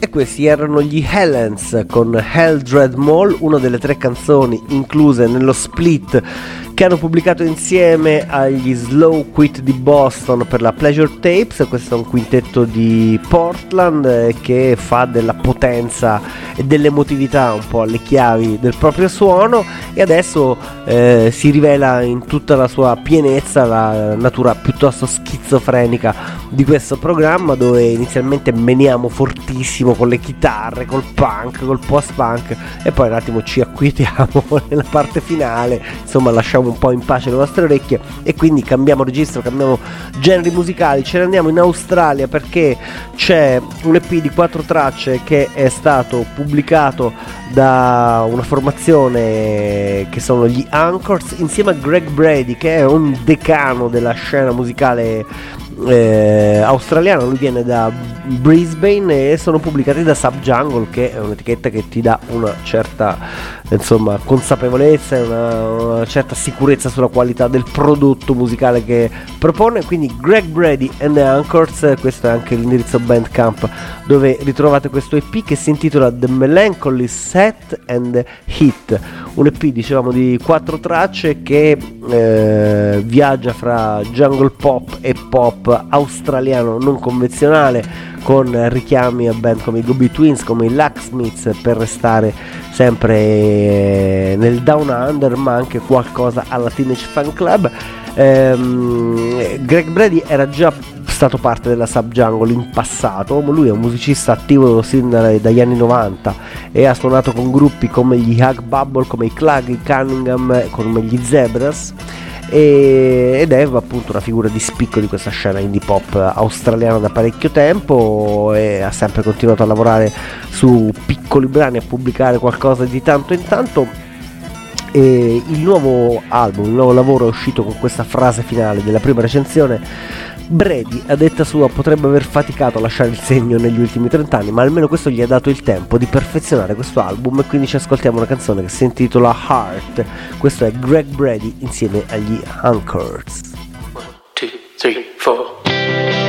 E questi erano gli Helens con Hell Dread Mall, una delle 3 canzoni incluse nello split che hanno pubblicato insieme agli Slow Quit di Boston per la Pleasure Tapes. Questo è un quintetto di Portland che fa della potenza e dell'emotività un po' alle chiavi del proprio suono, e adesso si rivela in tutta la sua pienezza la natura piuttosto schizofrenica di questo programma, dove inizialmente meniamo fortissimo con le chitarre, col punk, col post-punk, e poi un attimo ci acquietiamo nella parte finale, insomma lasciamo un po' in pace le nostre orecchie e quindi cambiamo registro, cambiamo generi musicali, ce ne andiamo in Australia perché c'è un EP di 4 tracce che è stato pubblicato da una formazione che sono gli Anchors insieme a Greg Brady, che è un decano della scena musicale australiana. Lui viene da Brisbane e sono pubblicati da Subjungle, che è un'etichetta che ti dà una certa, insomma, consapevolezza e una certa sicurezza sulla qualità del prodotto musicale che propone. Quindi Greg Brady and the Anchors, questo è anche l'indirizzo Bandcamp dove ritrovate questo EP che si intitola The Melancholy Set and Hit, un EP dicevamo di 4 tracce che viaggia fra jungle pop e pop australiano non convenzionale, con richiami a band come i Gobi Twins, come i Locksmiths, per restare sempre nel Down Under, ma anche qualcosa alla Teenage Fan Club. Greg Brady era già stato parte della Subjungle in passato, ma lui è un musicista attivo sin dagli anni 90 e ha suonato con gruppi come gli Hug Bubble, come i Clug, i Cunningham, come gli Zebras, ed è appunto una figura di spicco di questa scena indie pop australiana da parecchio tempo, e ha sempre continuato a lavorare su piccoli brani, a pubblicare qualcosa di tanto in tanto. E il nuovo album, il nuovo lavoro è uscito con questa frase finale della prima recensione: Brady, a detta sua, potrebbe aver faticato a lasciare il segno negli ultimi 30 anni, ma almeno questo gli ha dato il tempo di perfezionare questo album, e quindi ci ascoltiamo una canzone che si intitola Heart. Questo è Greg Brady insieme agli Anchors. 1, 2, 3, 4